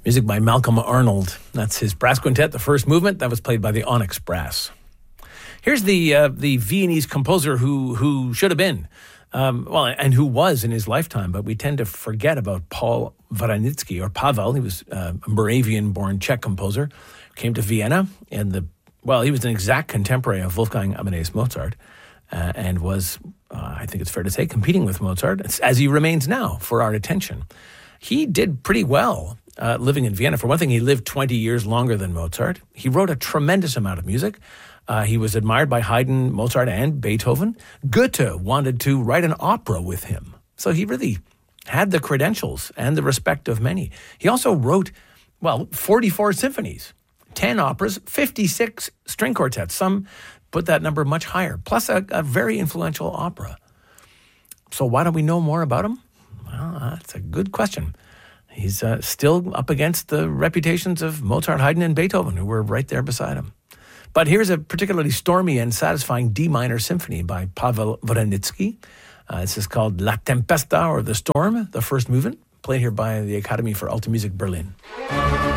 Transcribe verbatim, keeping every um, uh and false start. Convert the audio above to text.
Music by Malcolm Arnold. That's his brass quintet, the first movement. That was played by the Onyx Brass. Here's the uh, the Viennese composer who who should have been, um, well, and who was in his lifetime, but we tend to forget about Paul Vranitzky, or Pavel. He was uh, a Moravian-born Czech composer, came to Vienna, and the well, he was an exact contemporary of Wolfgang Amadeus Mozart, uh, and was, uh, I think it's fair to say, competing with Mozart, as he remains now, for our attention. He did pretty well uh, living in Vienna. For one thing, he lived twenty years longer than Mozart. He wrote a tremendous amount of music. Uh, he was admired by Haydn, Mozart, and Beethoven. Goethe wanted to write an opera with him. So he really had the credentials and the respect of many. He also wrote, well, forty-four symphonies, ten operas, fifty-six string quartets. Some put that number much higher, plus a, a very influential opera. So why don't we know more about him? Well, that's a good question. He's uh, still up against the reputations of Mozart, Haydn, and Beethoven, who were right there beside him. But here's a particularly stormy and satisfying D minor symphony by Pavel Vranitzky. Uh, this is called La Tempesta, or The Storm, the first movement, played here by the Academy for Alta Music Berlin.